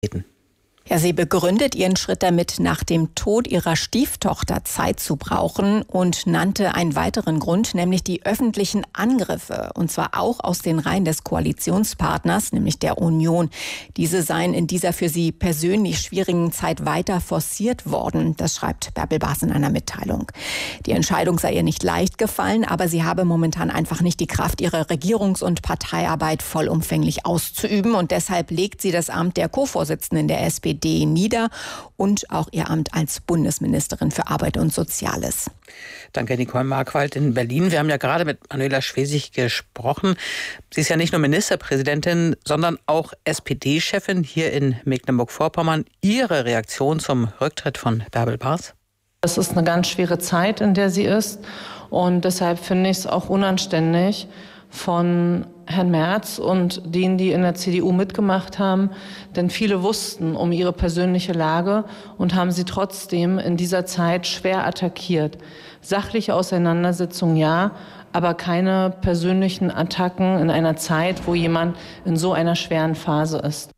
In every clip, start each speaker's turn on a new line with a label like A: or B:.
A: Ja, sie begründet ihren Schritt damit, nach dem Tod ihrer Stieftochter Zeit zu brauchen und nannte einen weiteren Grund, nämlich die öffentlichen Angriffe, und zwar auch aus den Reihen des Koalitionspartners, nämlich der Union. Diese seien in dieser für sie persönlich schwierigen Zeit weiter forciert worden, das schreibt Bärbel Baas in einer Mitteilung. Die Entscheidung sei ihr nicht leicht gefallen, aber sie habe momentan einfach nicht die Kraft, ihre Regierungs- und Parteiarbeit vollumfänglich auszuüben, und deshalb legt sie das Amt der Co-Vorsitzenden der SPD nieder und auch ihr Amt als Bundesministerin für Arbeit und Soziales.
B: Danke, Nicole Markwald in Berlin. Wir haben ja gerade mit Manuela Schwesig gesprochen. Sie ist ja nicht nur Ministerpräsidentin, sondern auch SPD-Chefin hier in Mecklenburg-Vorpommern. Ihre Reaktion zum Rücktritt von Bärbel Baas?
C: Es ist eine ganz schwere Zeit, in der sie ist. Und deshalb finde ich es auch unanständig von Herrn Merz und denen, die in der CDU mitgemacht haben. Denn viele wussten um ihre persönliche Lage und haben sie trotzdem in dieser Zeit schwer attackiert. Sachliche Auseinandersetzungen ja, aber keine persönlichen Attacken in einer Zeit, wo jemand in so einer schweren Phase ist.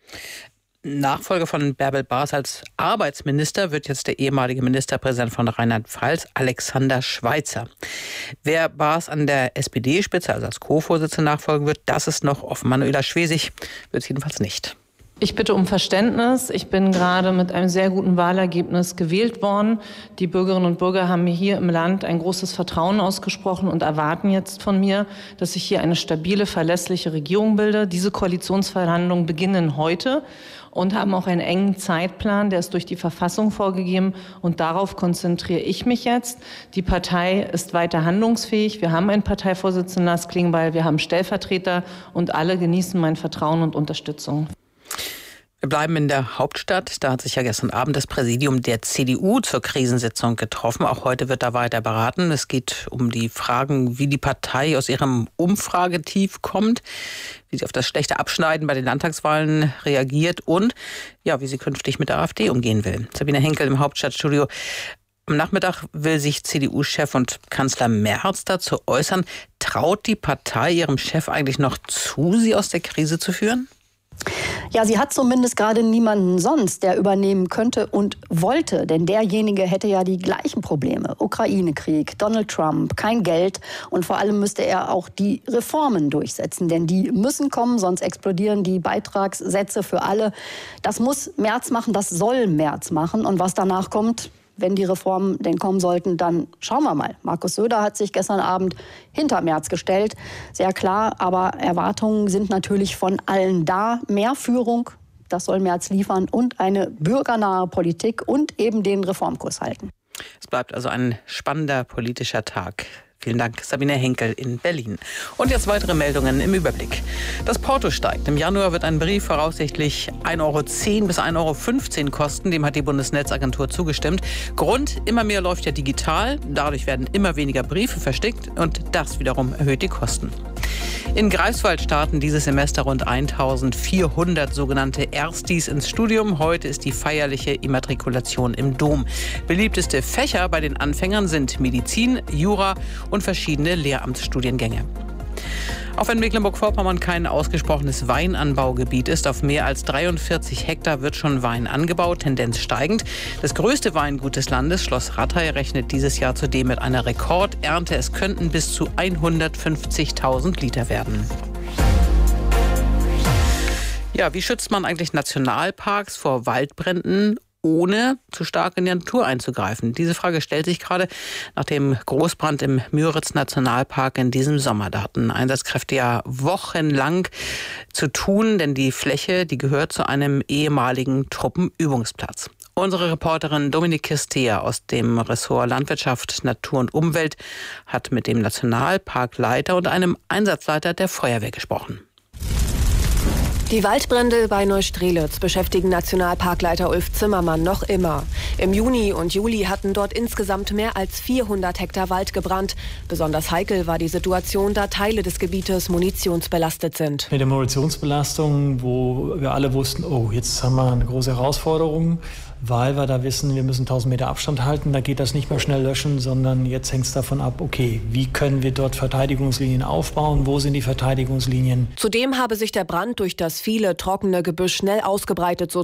B: Nachfolger von Bärbel Baas als Arbeitsminister wird jetzt der ehemalige Ministerpräsident von Rheinland-Pfalz, Alexander Schweitzer. Wer Baas an der SPD-Spitze, also als Co-Vorsitzender, nachfolgen wird, das ist noch offen. Manuela Schwesig wird es jedenfalls nicht.
C: Ich bitte um Verständnis. Ich bin gerade mit einem sehr guten Wahlergebnis gewählt worden. Die Bürgerinnen und Bürger haben mir hier im Land ein großes Vertrauen ausgesprochen und erwarten jetzt von mir, dass ich hier eine stabile, verlässliche Regierung bilde. Diese Koalitionsverhandlungen beginnen heute und haben auch einen engen Zeitplan, der ist durch die Verfassung vorgegeben, und darauf konzentriere ich mich jetzt. Die Partei ist weiter handlungsfähig. Wir haben einen Parteivorsitzenden, Lars Klingbeil, wir haben Stellvertreter, und alle genießen mein Vertrauen und Unterstützung.
B: Wir bleiben in der Hauptstadt. Da hat sich ja gestern Abend das Präsidium der CDU zur Krisensitzung getroffen. Auch heute wird da weiter beraten. Es geht um die Fragen, wie die Partei aus ihrem Umfragetief kommt, wie sie auf das schlechte Abschneiden bei den Landtagswahlen reagiert und ja, wie sie künftig mit der AfD umgehen will. Sabine Henkel im Hauptstadtstudio. Am Nachmittag will sich CDU-Chef und Kanzler Merz dazu äußern. Traut die Partei ihrem Chef eigentlich noch zu, sie aus der Krise zu führen?
D: Ja, sie hat zumindest gerade niemanden sonst, der übernehmen könnte und wollte. Denn derjenige hätte ja die gleichen Probleme. Ukraine-Krieg, Donald Trump, kein Geld. Und vor allem müsste er auch die Reformen durchsetzen. Denn die müssen kommen, sonst explodieren die Beitragssätze für alle. Das muss Merz machen, das soll Merz machen. Und was danach kommt, wenn die Reformen denn kommen sollten, dann schauen wir mal. Markus Söder hat sich gestern Abend hinter Merz gestellt. Sehr klar, aber Erwartungen sind natürlich von allen da. Mehr Führung, das soll Merz liefern, und eine bürgernahe Politik und eben den Reformkurs halten.
B: Es bleibt also ein spannender politischer Tag. Vielen Dank, Sabine Henkel in Berlin. Und jetzt weitere Meldungen im Überblick. Das Porto steigt. Im Januar wird ein Brief voraussichtlich 1,10 € bis 1,15 € kosten. Dem hat die Bundesnetzagentur zugestimmt. Grund, immer mehr läuft ja digital. Dadurch werden immer weniger Briefe verschickt und das wiederum erhöht die Kosten. In Greifswald starten dieses Semester rund 1400 sogenannte Erstis ins Studium. Heute ist die feierliche Immatrikulation im Dom. Beliebteste Fächer bei den Anfängern sind Medizin, Jura und verschiedene Lehramtsstudiengänge. Auch wenn Mecklenburg-Vorpommern kein ausgesprochenes Weinanbaugebiet ist, auf mehr als 43 Hektar wird schon Wein angebaut, Tendenz steigend. Das größte Weingut des Landes, Schloss Rattay, rechnet dieses Jahr zudem mit einer Rekordernte. Es könnten bis zu 150.000 Liter werden. Ja, wie schützt man eigentlich Nationalparks vor Waldbränden, ohne zu stark in die Natur einzugreifen? Diese Frage stellt sich gerade nach dem Großbrand im Müritz-Nationalpark in diesem Sommer. Da hatten Einsatzkräfte ja wochenlang zu tun, denn die Fläche, die gehört zu einem ehemaligen Truppenübungsplatz. Unsere Reporterin Dominik Kistea aus dem Ressort Landwirtschaft, Natur und Umwelt hat mit dem Nationalparkleiter und einem Einsatzleiter der Feuerwehr gesprochen.
E: Die Waldbrände bei Neustrelitz beschäftigen Nationalparkleiter Ulf Zimmermann noch immer. Im Juni und Juli hatten dort insgesamt mehr als 400 Hektar Wald gebrannt. Besonders heikel war die Situation, da Teile des Gebietes munitionsbelastet sind.
F: Mit der Munitionsbelastung, wo wir alle wussten, oh, jetzt haben wir eine große Herausforderung, weil wir da wissen, wir müssen 1000 Meter Abstand halten. Da geht das nicht mehr schnell löschen, sondern jetzt hängt es davon ab, okay, wie können wir dort Verteidigungslinien aufbauen? Wo sind die Verteidigungslinien?
E: Zudem habe sich der Brand durch das viele trockene Gebüsch schnell ausgebreitet, so